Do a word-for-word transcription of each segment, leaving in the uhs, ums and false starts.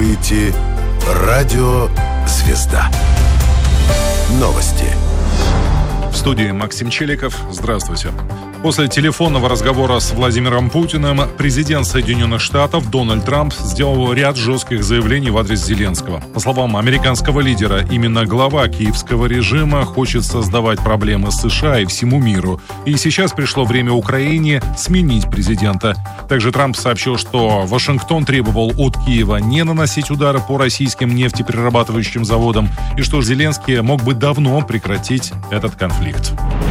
слушаете Радио «Звезда». Новости. В студии Максим Челиков. Здравствуйте. После телефонного разговора с Владимиром Путиным президент Соединенных Штатов Дональд Трамп сделал ряд жестких заявлений в адрес Зеленского. По словам американского лидера, именно глава киевского режима хочет создавать проблемы США и всему миру. И сейчас пришло время Украине сменить президента. Также Трамп сообщил, что Вашингтон требовал от Киева не наносить удары по российским нефтеперерабатывающим заводам и что Зеленский мог бы давно прекратить этот конфликт.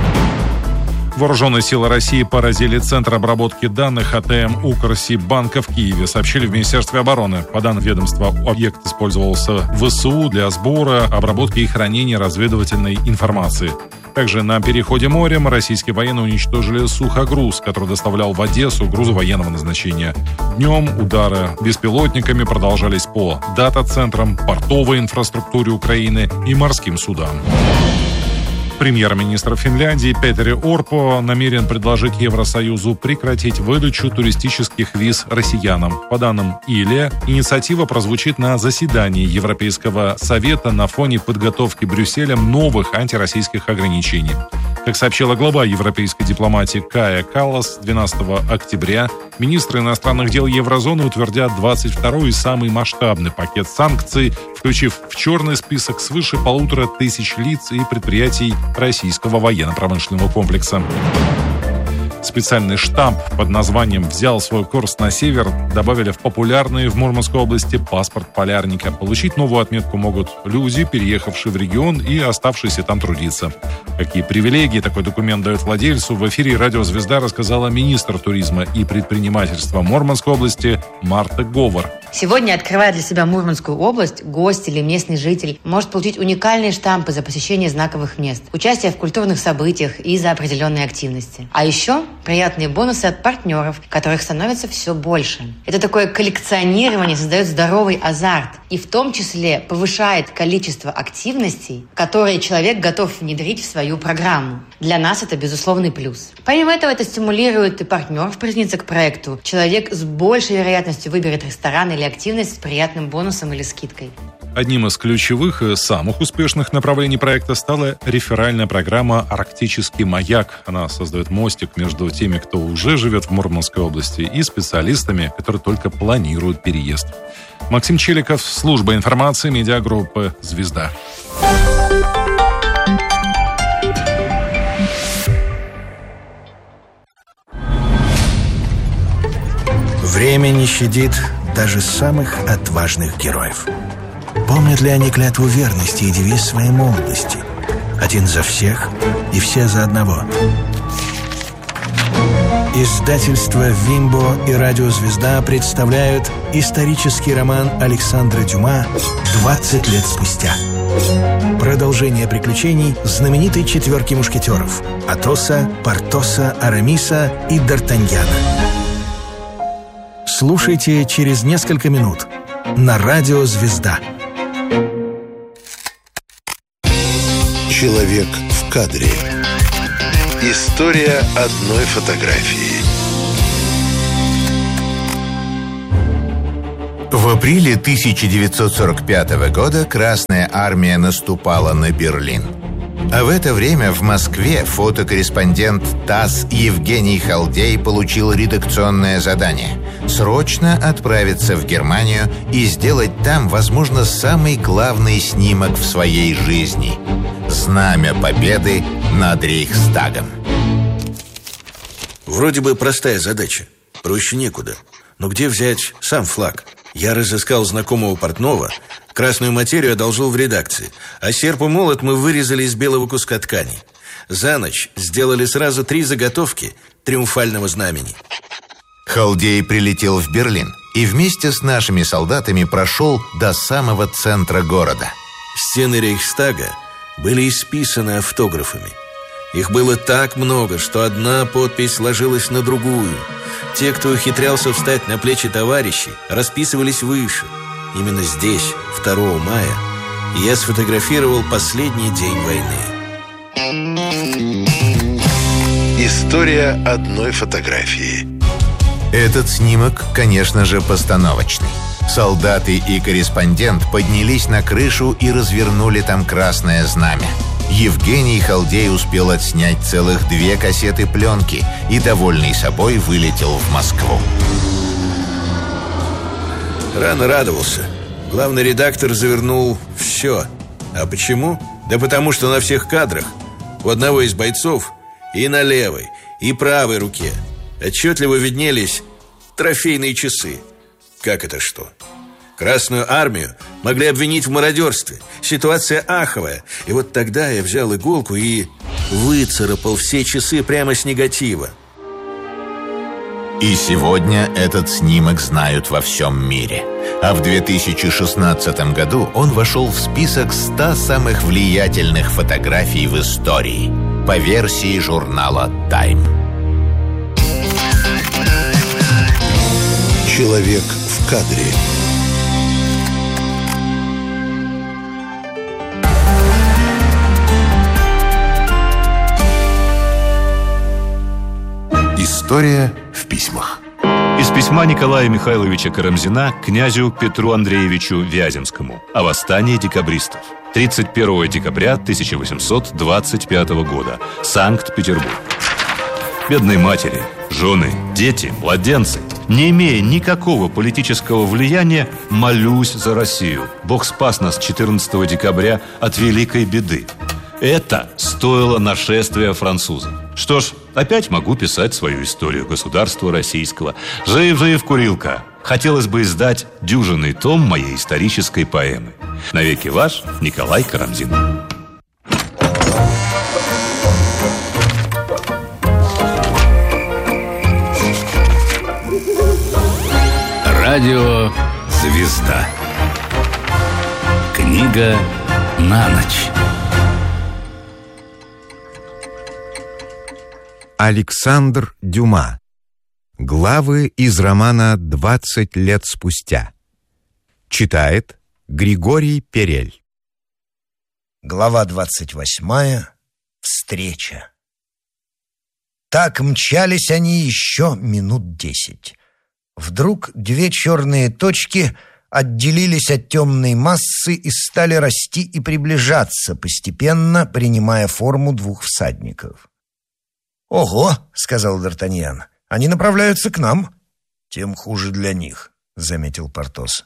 Вооруженные силы России поразили Центр обработки данных А Т М Укрсиббанка в Киеве, сообщили в Министерстве обороны. По данным ведомства, объект использовался В С У для сбора, обработки и хранения разведывательной информации. Также на переходе морем российские военные уничтожили сухогруз, который доставлял в Одессу грузы военного назначения. Днем удары беспилотниками продолжались по дата-центрам, портовой инфраструктуре Украины и морским судам. Премьер-министр Финляндии Петери Орпо намерен предложить Евросоюзу прекратить выдачу туристических виз россиянам. По данным Иле, инициатива прозвучит на заседании Европейского совета на фоне подготовки Брюсселем новых антироссийских ограничений. Как сообщила глава европейской дипломатии Кая Каллас, двенадцатого октября министры иностранных дел еврозоны утвердят двадцать второй и самый масштабный пакет санкций, включив в черный список свыше полутора тысяч лиц и предприятий российского военно-промышленного комплекса. Специальный штамп под названием «Взял свой курс на север» добавили в популярный в Мурманской области паспорт полярника. Получить новую отметку могут люди, переехавшие в регион и оставшиеся там трудиться. Какие привилегии такой документ дает владельцу, в эфире «Радио Звезда» рассказала министр туризма и предпринимательства Мурманской области Марта Говор. Сегодня, открывая для себя Мурманскую область, гость или местный житель может получить уникальные штампы за посещение знаковых мест, участие в культурных событиях и за определенные активности. А еще приятные бонусы от партнеров, которых становится все больше. Это такое коллекционирование создает здоровый азарт и в том числе повышает количество активностей, которые человек готов внедрить в свою программу. Для нас это безусловный плюс. Помимо этого, это стимулирует и партнеров присоединиться к проекту. Человек с большей вероятностью выберет ресторан или активность с приятным бонусом или скидкой. Одним из ключевых и самых успешных направлений проекта стала реферальная программа «Арктический маяк». Она создает мостик между теми, кто уже живет в Мурманской области, и специалистами, которые только планируют переезд. Максим Челиков, служба информации, медиагруппы «Звезда». Время не щадит даже самых отважных героев. Помнят ли они клятву верности и девиз своей молодости? Один за всех и все за одного. Издательства «Вимбо» и «Радио Звезда» представляют исторический роман Александра Дюма «двадцать лет спустя». Продолжение приключений знаменитой четверки мушкетеров – Атоса, Портоса, Арамиса и Д'Артаньяна. Слушайте через несколько минут на Радио Звезда. Человек в кадре. История одной фотографии. В апреле тысяча девятьсот сорок пятого года Красная Армия наступала на Берлин. А в это время в Москве фотокорреспондент ТАСС Евгений Халдей получил редакционное задание – срочно отправиться в Германию и сделать там, возможно, самый главный снимок в своей жизни – знамя победы над Рейхстагом. Вроде бы простая задача, проще некуда. Но где взять сам флаг? Я разыскал знакомого портного, красную материю одолжил в редакции, а серп и молот мы вырезали из белого куска ткани. За ночь сделали сразу три заготовки триумфального знамени. Халдей прилетел в Берлин и вместе с нашими солдатами прошел до самого центра города. Стены Рейхстага были исписаны автографами. Их было так много, что одна подпись ложилась на другую. Те, кто ухитрялся встать на плечи товарищей, расписывались выше. Именно здесь, второго мая, я сфотографировал последний день войны. История одной фотографии. Этот снимок, конечно же, постановочный. Солдаты и корреспондент поднялись на крышу и развернули там красное знамя. Евгений Халдей успел отснять целых две кассеты пленки и, довольный собой, вылетел в Москву. Рано радовался. Главный редактор завернул все. А почему? Да потому что на всех кадрах у одного из бойцов и на левой, и правой руке отчетливо виднелись трофейные часы. Как это что? Красную армию могли обвинить в мародерстве. Ситуация аховая. И вот тогда я взял иголку и выцарапал все часы прямо с негатива. И сегодня этот снимок знают во всем мире. А в две тысячи шестнадцатом году он вошел в список ста самых влиятельных фотографий в истории по версии журнала Time. Человек в кадре. История в письмах. Из письма Николая Михайловича Карамзина князю Петру Андреевичу Вяземскому о восстании декабристов. тридцать первого декабря тысяча восемьсот двадцать пятого года. Санкт-Петербург. Бедные матери, жены, дети, младенцы, не имея никакого политического влияния, молюсь за Россию. Бог спас нас четырнадцатого декабря от великой беды. Это стоило нашествия французов. Что ж, опять могу писать свою историю государства российского. Жив-жив, курилка. Хотелось бы издать дюжинный том моей исторической поэмы. Навеки ваш Николай Карамзин. Радио «Звезда». Книга на ночь. Александр Дюма. Главы из романа «двадцать лет спустя». Читает Григорий Перель. Глава двадцать восьмая. Встреча. Так мчались они еще минут десять. Вдруг две черные точки отделились от темной массы и стали расти и приближаться, постепенно принимая форму двух всадников. «Ого!» — сказал Д'Артаньян. «Они направляются к нам». «Тем хуже для них», — заметил Портос.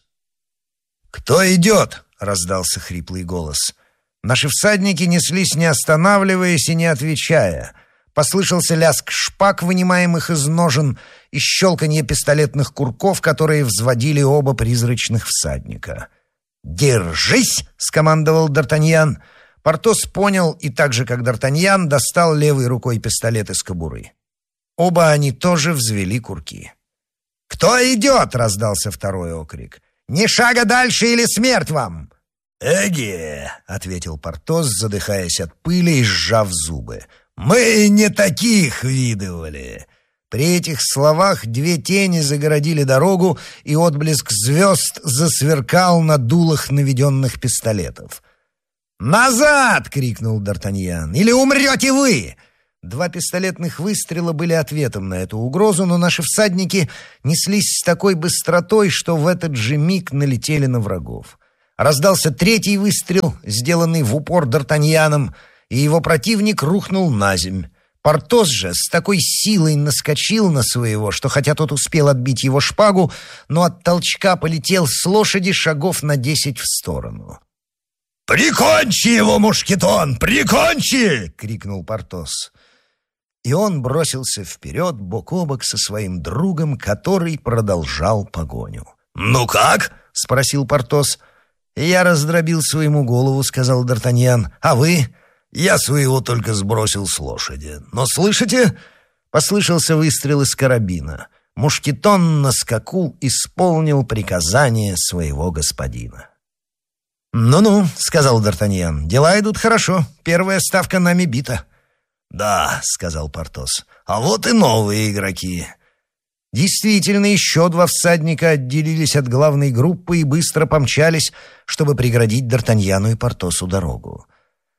«Кто идет?» — раздался хриплый голос. Наши всадники неслись, не останавливаясь и не отвечая. Послышался лязг шпаг, вынимаемых из ножен, и щелканье пистолетных курков, которые взводили оба призрачных всадника. «Держись!» — скомандовал Д'Артаньян. Портос понял и так же, как Д'Артаньян, достал левой рукой пистолет из кобуры. Оба они тоже взвели курки. «Кто идет?» — раздался второй окрик. «Ни шага дальше или смерть вам!» «Эге!» — ответил Портос, задыхаясь от пыли и сжав зубы. «Мы не таких видывали!» При этих словах две тени загородили дорогу, и отблеск звезд засверкал на дулах наведенных пистолетов. «Назад!» — крикнул Д'Артаньян. «Или умрете вы!» Два пистолетных выстрела были ответом на эту угрозу, но наши всадники неслись с такой быстротой, что в этот же миг налетели на врагов. Раздался третий выстрел, сделанный в упор Д'Артаньяном, и его противник рухнул на земь. Портос же с такой силой наскочил на своего, что хотя тот успел отбить его шпагу, но от толчка полетел с лошади шагов на десять в сторону. «Прикончи его, мушкетон! Прикончи!» — крикнул Портос. И он бросился вперед бок о бок со своим другом, который продолжал погоню. «Ну как?» — спросил Портос. «Я раздробил своему голову», — сказал Д'Артаньян. «А вы?» «Я своего только сбросил с лошади. Но слышите?» Послышался выстрел из карабина. Мушкетон на скаку исполнил приказание своего господина. «Ну-ну», — сказал Д'Артаньян, — «дела идут хорошо. Первая ставка нами бита». «Да», — сказал Портос, — «а вот и новые игроки». Действительно, еще два всадника отделились от главной группы и быстро помчались, чтобы преградить Д'Артаньяну и Портосу дорогу.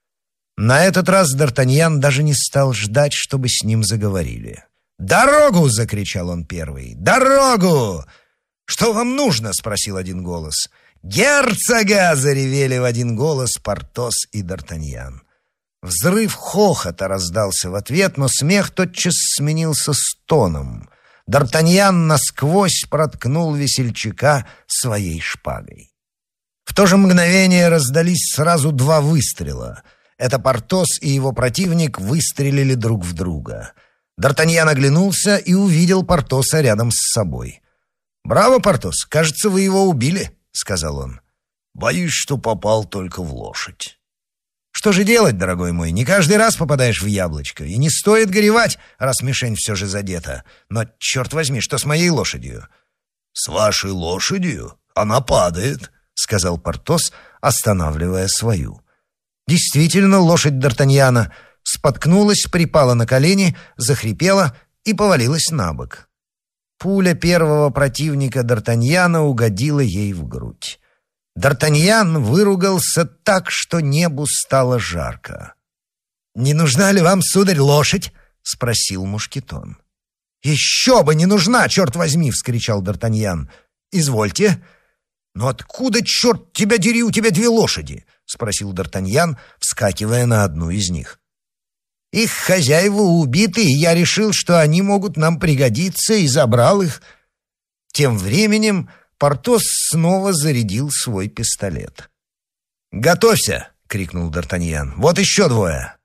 На этот раз Д'Артаньян даже не стал ждать, чтобы с ним заговорили. «Дорогу!» — закричал он первый. «Дорогу!» «Что вам нужно?» — спросил один голос. «Герцога!» — заревели в один голос Портос и Д'Артаньян. Взрыв хохота раздался в ответ, но смех тотчас сменился стоном. Д'Артаньян насквозь проткнул весельчака своей шпагой. В то же мгновение раздались сразу два выстрела. Это Портос и его противник выстрелили друг в друга. Д'Артаньян оглянулся и увидел Портоса рядом с собой. «Браво, Портос! Кажется, вы его убили», — сказал он. «Боюсь, что попал только в лошадь». «Что же делать, дорогой мой? Не каждый раз попадаешь в яблочко. И не стоит горевать, раз мишень все же задета. Но, черт возьми, что с моей лошадью?» «С вашей лошадью? Она падает», — сказал Портос, останавливая свою. Действительно, лошадь Д'Артаньяна споткнулась, припала на колени, захрипела и повалилась на бок. Пуля первого противника Д'Артаньяна угодила ей в грудь. Д'Артаньян выругался так, что небу стало жарко. «Не нужна ли вам, сударь, лошадь?» — спросил Мушкетон. «Еще бы не нужна, черт возьми!» — вскричал Д'Артаньян. «Извольте». «Но откуда, черт тебя дери, у тебя две лошади?» — спросил Д'Артаньян, вскакивая на одну из них. «Их хозяева убиты, и я решил, что они могут нам пригодиться, и забрал их». Тем временем Портос снова зарядил свой пистолет. «Готовься!» — крикнул Д'Артаньян. «Вот еще двое!»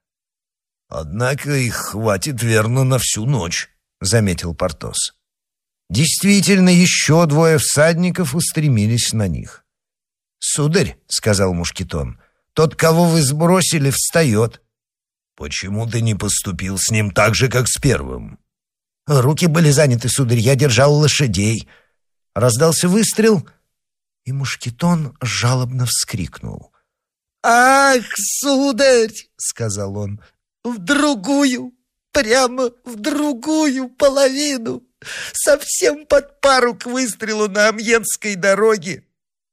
«Однако их хватит, верно, на всю ночь», — заметил Портос. Действительно, еще двое всадников устремились на них. «Сударь», — сказал Мушкетон, — «тот, кого вы сбросили, встает». «Почему ты не поступил с ним так же, как с первым?» «Руки были заняты, сударь, я держал лошадей». Раздался выстрел, и Мушкетон жалобно вскрикнул. «Ах, сударь!» — сказал он. «В другую, прямо в другую половину, совсем под пару к выстрелу на Амьенской дороге».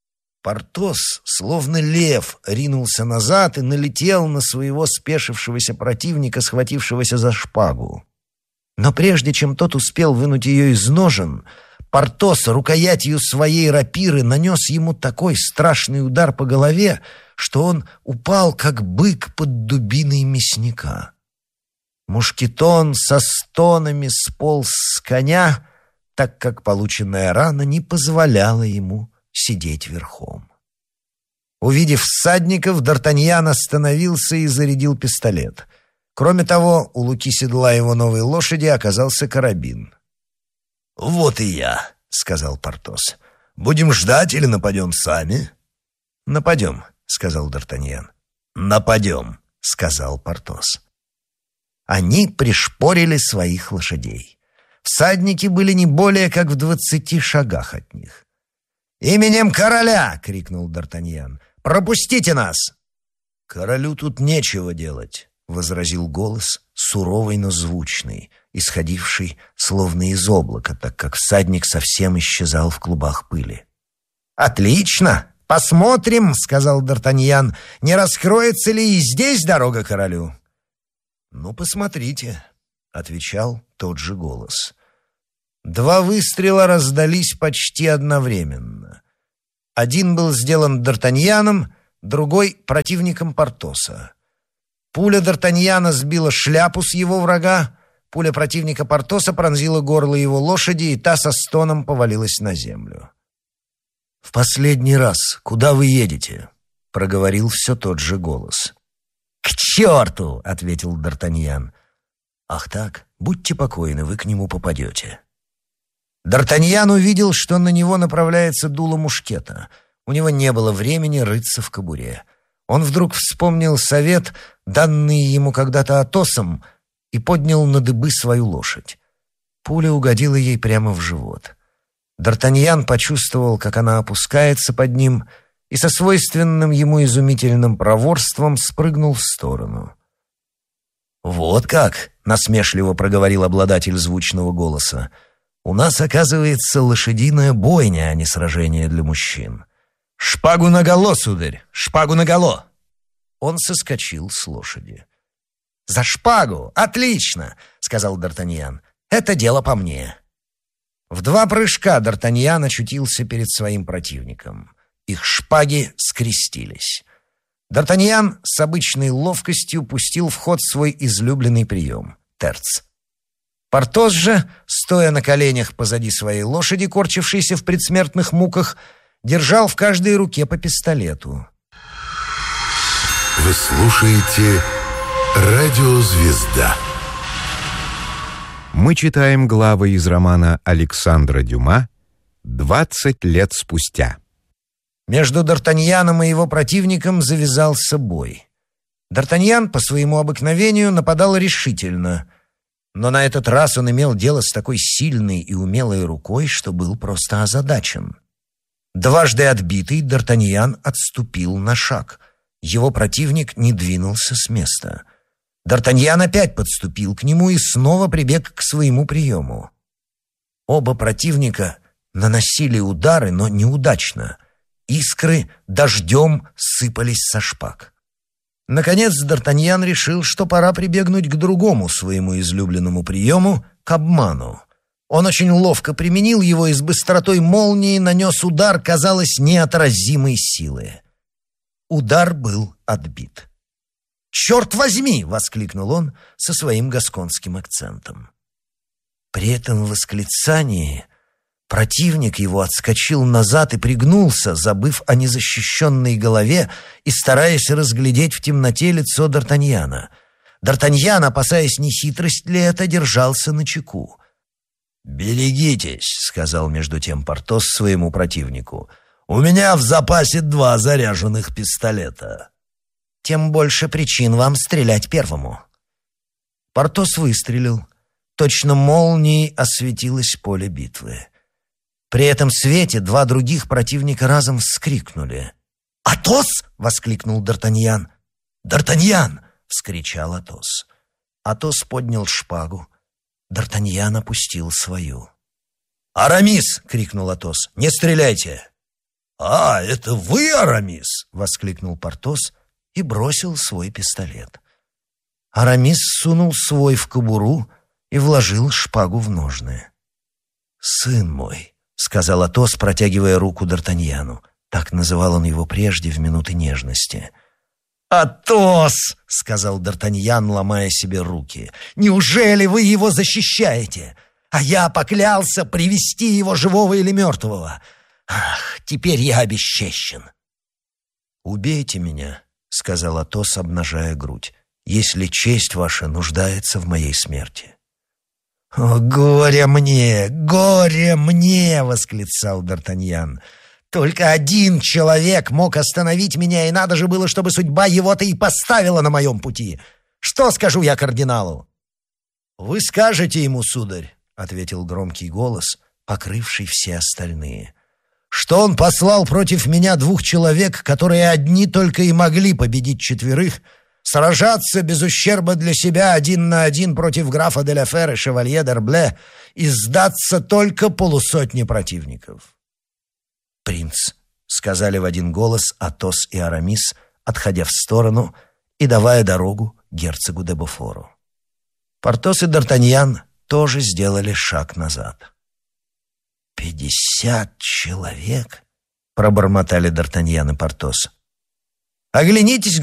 Портос, словно лев, ринулся назад и налетел на своего спешившегося противника, схватившегося за шпагу. Но прежде чем тот успел вынуть ее из ножен, Портос рукоятью своей рапиры нанес ему такой страшный удар по голове, что он упал, как бык под дубиной мясника. Мушкетон со стонами сполз с коня, так как полученная рана не позволяла ему сидеть верхом. Увидев всадников, Д'Артаньян остановился и зарядил пистолет. Кроме того, у луки седла его новой лошади оказался карабин. «Вот и я», — сказал Портос. «Будем ждать или нападем сами?» «Нападем», — сказал Д'Артаньян. «Нападем», — сказал Портос. Они пришпорили своих лошадей. Всадники были не более как в двадцати шагах от них. «Именем короля!» — крикнул Д'Артаньян. «Пропустите нас!» «Королю тут нечего делать», — возразил голос, суровый, но звучный, исходивший словно из облака, так как всадник совсем исчезал в клубах пыли. «Отлично! Посмотрим!» — сказал Д'Артаньян. «Не раскроется ли и здесь дорога королю?» «Ну, посмотрите», — отвечал тот же голос. Два выстрела раздались почти одновременно. Один был сделан Д'Артаньяном, другой — противником Портоса. Пуля Д'Артаньяна сбила шляпу с его врага, пуля противника Портоса пронзила горло его лошади, и та со стоном повалилась на землю. «В последний раз, куда вы едете?» — проговорил все тот же голос. «К черту!» — ответил Д'Артаньян. «Ах так, будьте покойны, вы к нему попадете». Д'Артаньян увидел, что на него направляется дуло мушкета. У него не было времени рыться в кобуре. Он вдруг вспомнил совет, данный ему когда-то Атосом, и поднял на дыбы свою лошадь. Пуля угодила ей прямо в живот. Д'Артаньян почувствовал, как она опускается под ним, и со свойственным ему изумительным проворством спрыгнул в сторону. «Вот как!» — насмешливо проговорил обладатель звучного голоса. «У нас, оказывается, лошадиная бойня, а не сражение для мужчин. Шпагу наголо, сударь, шпагу наголо!» Он соскочил с лошади. «За шпагу! Отлично!» — сказал Д'Артаньян. «Это дело по мне». В два прыжка Д'Артаньян очутился перед своим противником. Их шпаги скрестились. Д'Артаньян с обычной ловкостью пустил в ход свой излюбленный прием — терц. Портос же, стоя на коленях позади своей лошади, корчившейся в предсмертных муках, держал в каждой руке по пистолету. Вы слушаете «Радио Звезда». Мы читаем главы из романа Александра Дюма «Двадцать лет спустя». Между Д'Артаньяном и его противником завязался бой. Д'Артаньян по своему обыкновению нападал решительно, но на этот раз он имел дело с такой сильной и умелой рукой, что был просто озадачен. Дважды отбитый, Д'Артаньян отступил на шаг. Его противник не двинулся с места. Д'Артаньян опять подступил к нему и снова прибег к своему приему. Оба противника наносили удары, но неудачно. Искры дождем сыпались со шпаг. Наконец Д'Артаньян решил, что пора прибегнуть к другому своему излюбленному приему — к обману. Он очень ловко применил его и с быстротой молнии нанес удар, казалось, неотразимой силы. Удар был отбит. «Черт возьми!» — воскликнул он со своим гасконским акцентом. При этом восклицании противник его отскочил назад и пригнулся, забыв о незащищенной голове и стараясь разглядеть в темноте лицо Д'Артаньяна. Д'Артаньян, опасаясь, не хитрость ли это, держался начеку. «Берегитесь», — сказал между тем Портос своему противнику. «У меня в запасе два заряженных пистолета». «Тем больше причин вам стрелять первому». Портос выстрелил. Точно молнией осветилось поле битвы. При этом свете два других противника разом вскрикнули. «Атос!» — воскликнул Д'Артаньян. «Д'Артаньян!» — вскричал Атос. Атос поднял шпагу. Д'Артаньян опустил свою. «Арамис!» — крикнул Атос. «Не стреляйте!» «А, это вы, Арамис!» — воскликнул Портос и бросил свой пистолет. Арамис сунул свой в кобуру и вложил шпагу в ножны. «Сын мой», — сказал Атос, протягивая руку Д'Артаньяну. Так называл он его прежде, в минуты нежности. «Атос!» — сказал Д'Артаньян, ломая себе руки. «Неужели вы его защищаете? А я поклялся привести его живого или мертвого. Ах, теперь я обесчещен!» «Убейте меня», — сказал Атос, обнажая грудь, «если честь ваша нуждается в моей смерти». «О, горе мне, горе мне!» — восклицал Д'Артаньян. «Только один человек мог остановить меня, и надо же было, чтобы судьба его-то и поставила на моем пути. Что скажу я кардиналу?» «Вы скажете ему, сударь», — ответил громкий голос, покрывший все остальные, «что он послал против меня двух человек, которые одни только и могли победить четверых, сражаться без ущерба для себя один на один против графа де ла Фер и шевалье д'Ербле и сдаться только полусотне противников». «Принц», — сказали в один голос Атос и Арамис, отходя в сторону и давая дорогу герцогу де Бофору. Портос и Д'Артаньян тоже сделали шаг назад. «Пятьдесят человек?» — пробормотали Д'Артаньян и Портос. «Оглянитесь,